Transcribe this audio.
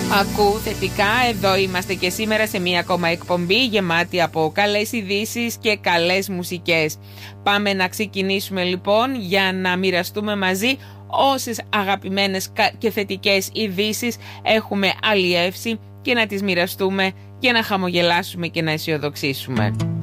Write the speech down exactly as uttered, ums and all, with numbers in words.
Ακού θετικά, εδώ είμαστε και σήμερα σε μία ακόμα εκπομπή γεμάτη από καλές ειδήσεις και καλές μουσικές. Πάμε να ξεκινήσουμε λοιπόν για να μοιραστούμε μαζί όσες αγαπημένες και θετικές ειδήσεις έχουμε αλλιεύσει και να τις μοιραστούμε και να χαμογελάσουμε και να αισιοδοξήσουμε.